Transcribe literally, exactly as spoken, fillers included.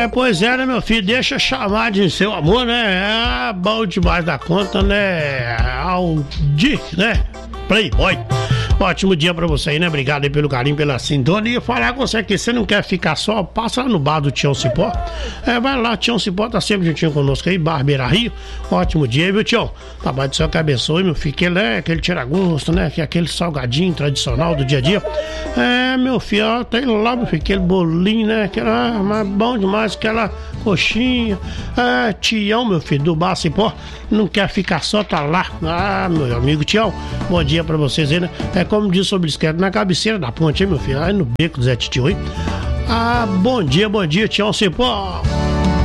É, pois é, né, meu filho? Deixa chamar de seu amor, né? É bom demais da conta, né? Aldir, né? Playboy. Ótimo dia pra você aí, né? Obrigado aí pelo carinho, pela sintonia. Falar com você que você não quer ficar só, passa lá no bar do Tião Cipó. É, vai lá, Tião Cipó tá sempre juntinho conosco aí, Bar Beira Rio. Ótimo dia, viu, Tião? Papai do céu que abençoe, meu filho, que ele é aquele tira-gosto, né? Que é aquele salgadinho tradicional do dia a dia. É, meu filho, ó, tem lá, meu filho, aquele bolinho, né? Aquela, mas bom demais, aquela coxinha. É, Tião, meu filho, do Bar Cipó, não quer ficar só, tá lá. Ah, meu amigo Tião, bom dia pra vocês aí, né? É como diz sobre esquerda, na cabeceira da ponte, hein, meu filho? Aí no beco do Zé Titio, hein? Ah, bom dia, bom dia, Tião Cipó.